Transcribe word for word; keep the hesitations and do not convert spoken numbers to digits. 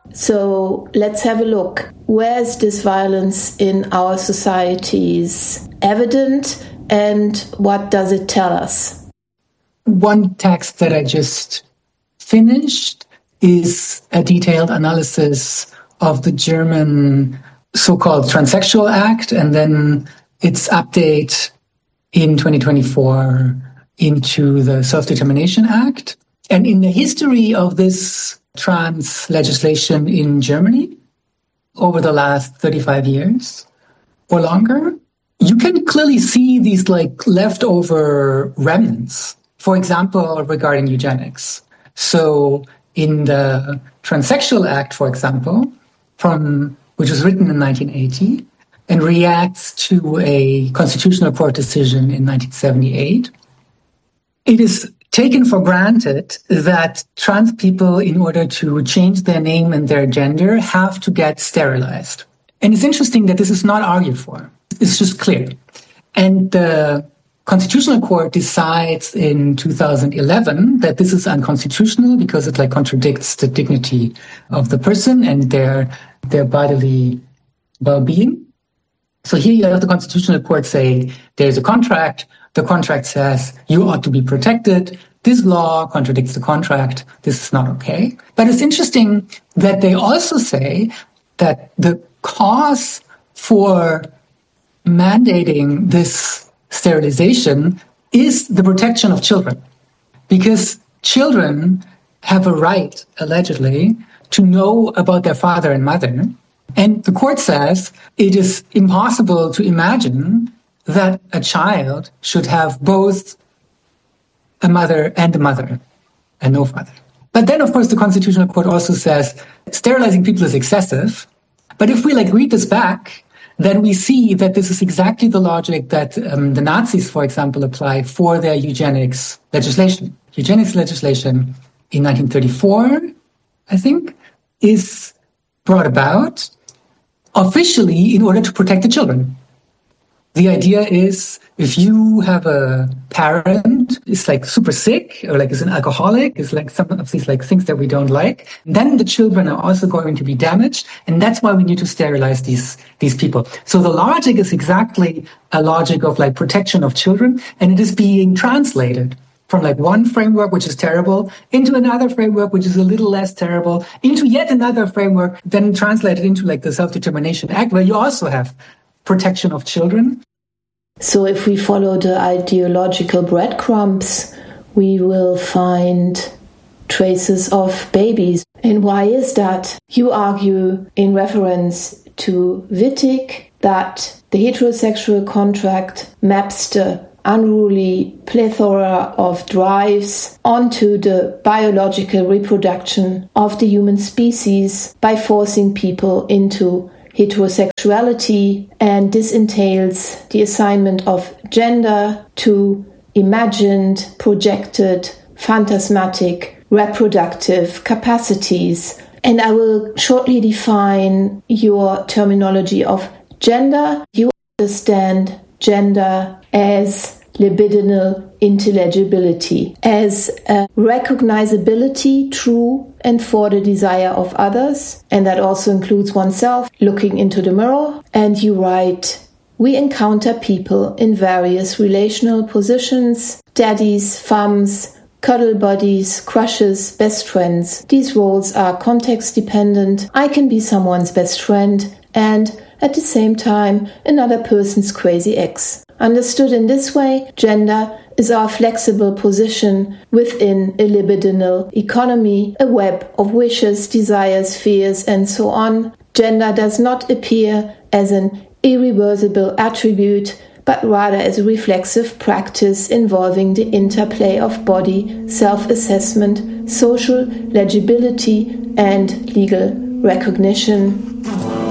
So let's have a look. Where is this violence in our societies evident, and what does it tell us? One text that I just finished is a detailed analysis of the German so-called Transsexual Act, and then its update in twenty twenty-four into the Self-Determination Act. And in the history of this trans legislation in Germany over the last thirty-five years or longer, you can clearly see these like leftover remnants, for example, regarding eugenics. So in the Transsexual Act, for example, from which was written in nineteen eighty and reacts to a Constitutional Court decision in nineteen seventy-eight, it is taken for granted that trans people, in order to change their name and their gender, have to get sterilized. And it's interesting that this is not argued for. It's just clear. And the Constitutional Court decides in two thousand eleven that this is unconstitutional because it like contradicts the dignity of the person and their their bodily well-being. So here you have the Constitutional Court saying there's a contract. The contract says you ought to be protected. This law contradicts the contract. This is not okay. But it's interesting that they also say that the cause for mandating this sterilization is the protection of children, because children have a right, allegedly, to know about their father and mother. And the court says it is impossible to imagine that a child should have both a mother and a mother and no father. But then, of course, the Constitutional Court also says sterilizing people is excessive. But if we like read this back, then we see that this is exactly the logic that um, the Nazis, for example, applied for their eugenics legislation. Eugenics legislation in nineteen thirty-four, I think, is brought about officially in order to protect the children. The idea is if you have a parent is like super sick or like is an alcoholic, is like some of these like things that we don't like, then the children are also going to be damaged. And that's why we need to sterilize these, these people. So the logic is exactly a logic of like protection of children. And it is being translated from like one framework, which is terrible, into another framework, which is a little less terrible, into yet another framework, then translated into like the Self-Determination Act, where you also have protection of children. So if we follow the ideological breadcrumbs, we will find traces of babies. And why is that? You argue in reference to Wittig that the heterosexual contract maps the unruly plethora of drives onto the biological reproduction of the human species by forcing people into heterosexuality, and this entails the assignment of gender to imagined, projected, phantasmatic, reproductive capacities. And I will shortly define your terminology of gender. You understand gender as libidinal intelligibility, as a recognizability through and for the desire of others, and that also includes oneself, looking into the mirror. And you write, we encounter people in various relational positions, daddies, femmes, cuddle buddies, crushes, best friends. These roles are context dependent. I can be someone's best friend and at the same time another person's crazy ex. Understood in this way, gender is our flexible position within a libidinal economy, a web of wishes, desires, fears, and so on. Gender does not appear as an irreversible attribute, but rather as a reflexive practice involving the interplay of body, self-assessment, social legibility, and legal recognition.